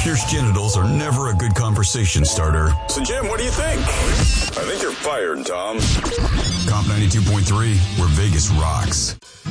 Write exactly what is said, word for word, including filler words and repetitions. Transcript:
Pierced genitals are never a good conversation starter. So, Jim, what do you think? I think you're fired, Tom. Comp ninety-two point three, where Vegas rocks.